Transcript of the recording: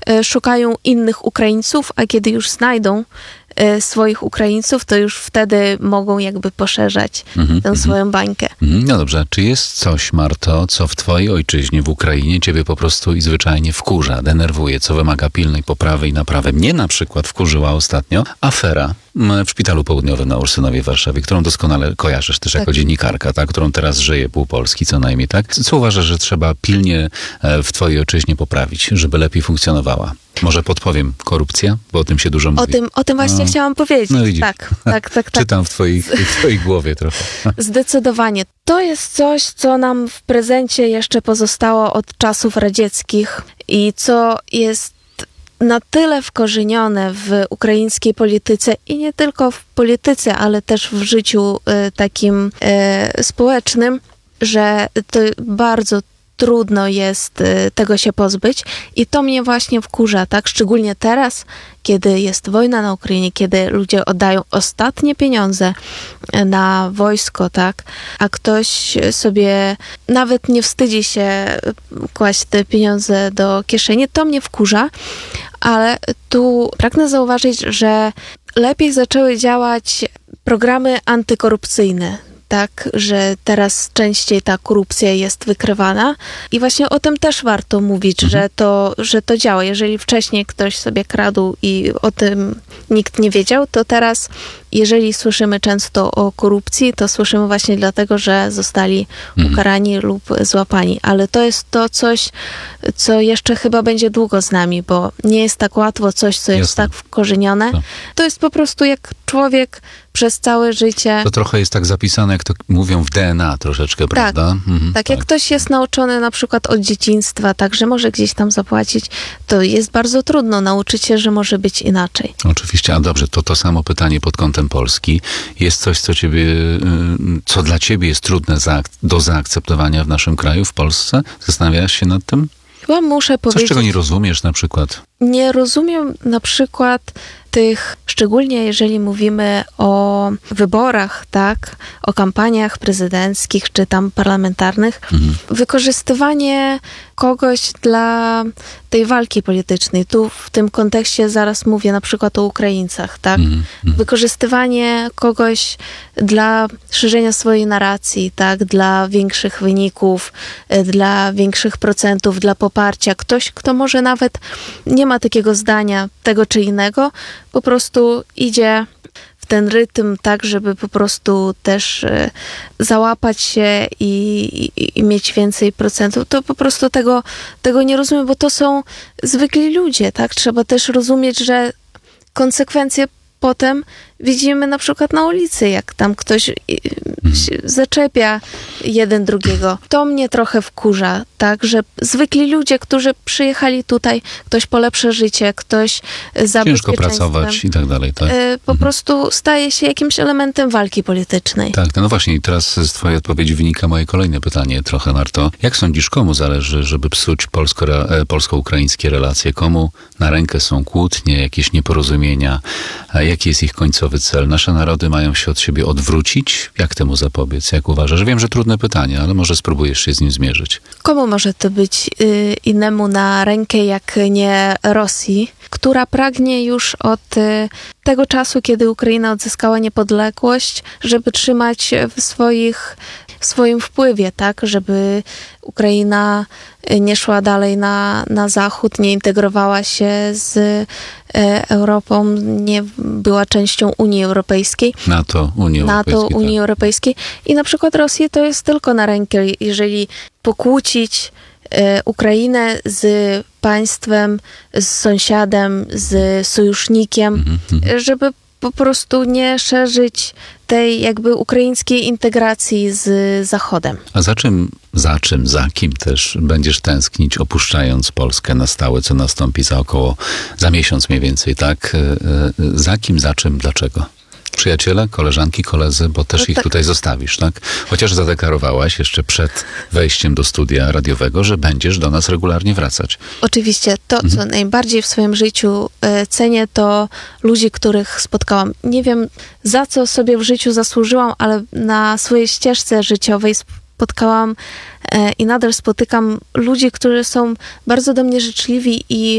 szukają innych Ukraińców, a kiedy już znajdą swoich Ukraińców, to już wtedy mogą jakby poszerzać tę swoją bańkę. No dobrze, czy jest coś, Marto, co w twojej ojczyźnie, w Ukrainie, ciebie po prostu i zwyczajnie wkurza, denerwuje, co wymaga pilnej poprawy i naprawy? Mnie na przykład wkurzyła ostatnio afera w Szpitalu Południowym na Ursynowie w Warszawie, którą doskonale kojarzysz też jako dziennikarka, tak? Którą teraz żyje pół Polski, co najmniej, tak? Co uważasz, że trzeba pilnie w twojej ojczyźnie poprawić, żeby lepiej funkcjonowała? Może podpowiem, korupcja? Bo o tym się dużo mówi. O tym właśnie chciałam powiedzieć. No widzisz. Tak. Czytam w twojej głowie trochę. Zdecydowanie. To jest coś, co nam w prezencie jeszcze pozostało od czasów radzieckich i co jest na tyle wkorzenione w ukraińskiej polityce i nie tylko w polityce, ale też w życiu takim społecznym, że to bardzo trudno jest tego się pozbyć i to mnie właśnie wkurza, tak? Szczególnie teraz, kiedy jest wojna na Ukrainie, kiedy ludzie oddają ostatnie pieniądze na wojsko, tak? A ktoś sobie nawet nie wstydzi się kłaść te pieniądze do kieszeni. To mnie wkurza, ale tu pragnę zauważyć, że lepiej zaczęły działać programy antykorupcyjne. Tak, że teraz częściej ta korupcja jest wykrywana i właśnie o tym też warto mówić, że to działa. Jeżeli wcześniej ktoś sobie kradł i o tym nikt nie wiedział, to teraz jeżeli słyszymy często o korupcji, to słyszymy właśnie dlatego, że zostali ukarani lub złapani. Ale to jest to coś, co jeszcze chyba będzie długo z nami, bo nie jest tak łatwo coś, co jest tak wkorzenione. To jest po prostu jak człowiek przez całe życie. To trochę jest tak zapisane, jak to mówią w DNA troszeczkę, prawda? Tak, jak ktoś jest nauczony na przykład od dzieciństwa, tak, że może gdzieś tam zapłacić, to jest bardzo trudno nauczyć się, że może być inaczej. Oczywiście, a dobrze, to samo pytanie pod kątem Polski. Jest coś, co dla ciebie jest trudne do zaakceptowania w naszym kraju, w Polsce? Zastanawiałaś się nad tym? Chyba muszę powiedzieć... Coś, czego nie rozumiesz na przykład? Nie rozumiem na przykład tych, szczególnie jeżeli mówimy o wyborach, tak, o kampaniach prezydenckich czy tam parlamentarnych, wykorzystywanie kogoś dla tej walki politycznej. Tu w tym kontekście zaraz mówię na przykład o Ukraińcach, tak? Wykorzystywanie kogoś dla szerzenia swojej narracji, tak? Dla większych wyników, dla większych procentów, dla poparcia. Ktoś, kto może nawet nie ma takiego zdania, tego czy innego, po prostu idzie w ten rytm tak, żeby po prostu też załapać się i mieć więcej procentów. To po prostu tego nie rozumiem, bo to są zwykli ludzie, tak? Trzeba też rozumieć, że konsekwencje potem widzimy na przykład na ulicy, jak tam ktoś się zaczepia jeden drugiego. To mnie trochę wkurza, tak, że zwykli ludzie, którzy przyjechali tutaj, ktoś po lepsze życie, ktoś za ciężko pracować i tak dalej, tak? Po prostu staje się jakimś elementem walki politycznej. Tak, no właśnie i teraz z twojej odpowiedzi wynika moje kolejne pytanie trochę, Marto. Jak sądzisz, komu zależy, żeby psuć polsko-ukraińskie relacje? Komu na rękę są kłótnie, jakieś nieporozumienia? Jaki jest ich końcowy cel? Nasze narody mają się od siebie odwrócić? Jak temu zapobiec? Jak uważasz? Wiem, że trudne pytanie, ale może spróbujesz się z nim zmierzyć. Komu może to być innemu na rękę, jak nie Rosji, która pragnie już od tego czasu, kiedy Ukraina odzyskała niepodległość, żeby trzymać w swoim wpływie, tak, żeby Ukraina nie szła dalej na zachód, nie integrowała się z Europą, nie była częścią Unii Europejskiej. NATO, Unii Europejskiej. I na przykład Rosji to jest tylko na rękę, jeżeli pokłócić Ukrainę z państwem, z sąsiadem, z sojusznikiem, żeby po prostu nie szerzyć tej jakby ukraińskiej integracji z Zachodem. A za kim też będziesz tęsknić, opuszczając Polskę na stałe, co nastąpi za miesiąc mniej więcej, tak? Za czym, dlaczego? Przyjaciele, koleżanki, koledzy, bo też ich tutaj zostawisz, tak? Chociaż zadeklarowałaś jeszcze przed wejściem do studia radiowego, że będziesz do nas regularnie wracać. Oczywiście. To, co najbardziej w swoim życiu cenię, to ludzi, których spotkałam. Nie wiem, za co sobie w życiu zasłużyłam, ale na swojej ścieżce życiowej spotkałam i nadal spotykam ludzi, którzy są bardzo do mnie życzliwi i